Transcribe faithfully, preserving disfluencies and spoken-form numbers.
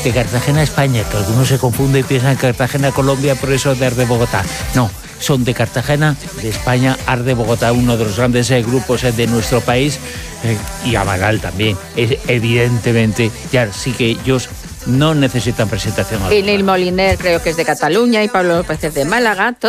de Cartagena, España, que algunos se confunden y piensan Cartagena, Colombia, por eso de Arde Bogotá. No, son de Cartagena, de España, Arde Bogotá, uno de los grandes eh, grupos eh, de nuestro país, eh, y Amaral también. Es, evidentemente, ya sí que ellos no necesitan presentación alguna. Y Neil Moliner creo que es de Cataluña y Pablo López es de Málaga.